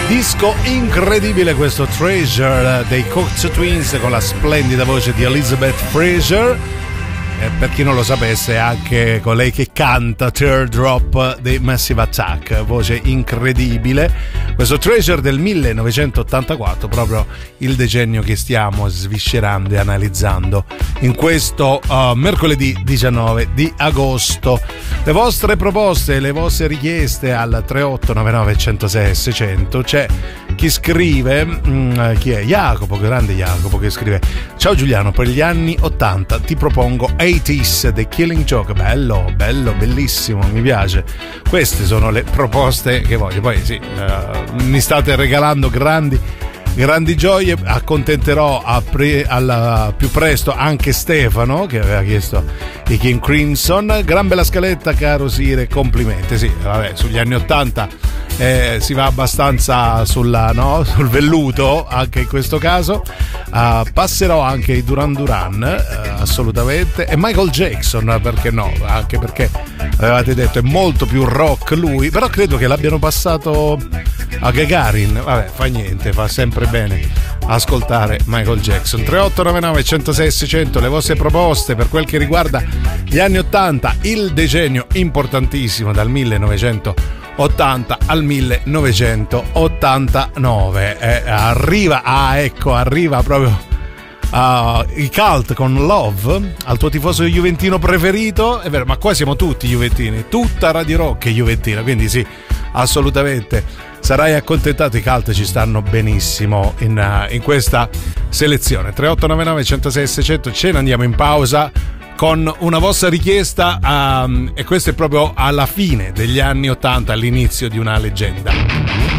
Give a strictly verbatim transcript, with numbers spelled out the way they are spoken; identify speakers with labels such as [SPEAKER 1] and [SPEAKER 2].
[SPEAKER 1] Disco incredibile questo Treasure dei Cocteau Twins con la splendida voce di Elizabeth Fraser. E per chi non lo sapesse, è anche colei che canta Teardrop dei Massive Attack, voce incredibile. Questo Treasure del millenovecentottantaquattro, proprio il decennio che stiamo sviscerando e analizzando in questo uh, mercoledì diciannove di agosto. Le vostre proposte, le vostre richieste al tre otto nove nove uno zero sei sei zero zero. C'è chi scrive, mh, chi è? Jacopo, grande Jacopo, che scrive: ciao Giuliano, per gli anni ottanta ti propongo ottanta The Killing Joke. Bello, bello, bellissimo, mi piace. Queste sono le proposte che voglio. Poi sì, uh, mi state regalando grandi grandi gioie. Accontenterò a pre, alla, più presto anche Stefano, che aveva chiesto i King Crimson. Gran bella scaletta, caro Sire, complimenti. Sì, vabbè, sugli anni ottanta eh, si va abbastanza sulla, no? sul velluto anche in questo caso. Uh, passerò anche i Duran Duran, uh, assolutamente, e Michael Jackson, perché no, anche perché avevate detto è molto più rock lui, però credo che l'abbiano passato a Gagarin. Vabbè, fa niente, fa sempre bene ascoltare Michael Jackson. Tre otto nove nove uno zero sei sei zero zero, le vostre proposte per quel che riguarda gli anni ottanta, il decennio importantissimo dal millenovecentottanta al millenovecentottantanove. Eh, arriva, ah ecco, arriva proprio uh, i Cult con Love. Al tuo tifoso juventino preferito? È vero, ma qua siamo tutti juventini, tutta Radio Rock è juventina, quindi sì, assolutamente sarai accontentato. I Cult ci stanno benissimo in, uh, in questa selezione. Tre otto nove nove uno zero sei sei zero zero. Ce ne andiamo in pausa con una vostra richiesta, um, e questo è proprio alla fine degli anni ottanta, all'inizio di una leggenda.